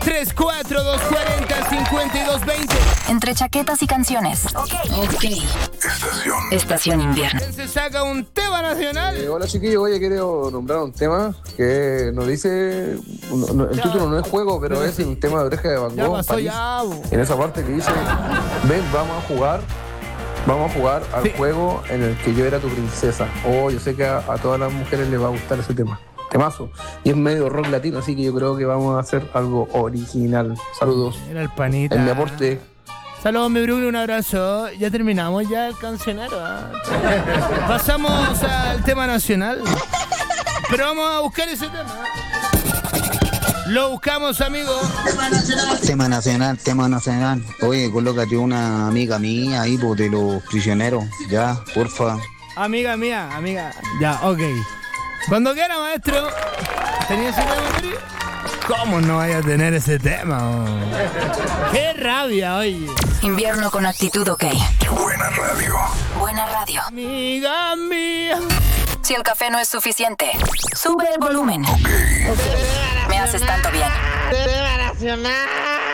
34240-5220. Entre chaquetas y canciones. Ok. Estación invierno. Se saca un tema nacional. Hola chiquillos, oye, quiero nombrar un tema que nos dice, el título no es juego, pero es un tema de Oreja de Van Gogh. En esa parte que dice, ven, vamos a jugar al juego en el que yo era tu princesa. Yo sé que a todas las mujeres les va a gustar ese tema. Temazo. Y es medio rock latino, así que yo creo que vamos a hacer algo original. Saludos. Era el panita. En mi aporte. Saludos, mi Bruno, un abrazo. Ya terminamos ya el cancionero. Pasamos al tema nacional. Pero vamos a buscar ese tema. Lo buscamos, amigo. Tema nacional. Oye, colócate una amiga mía ahí, pues, de los prisioneros. Ya, porfa. Amiga mía. Ya, ok. Cuando quiera, maestro. ¿Tenía ese tema, Mari? ¿Cómo no vaya a tener ese tema? ¡Qué rabia, oye! Invierno con actitud ok. ¡Qué buena radio! Buena radio. Amiga mía. Si el café no es suficiente, sube el volumen. Me haces tanto bien. ¡Nacional!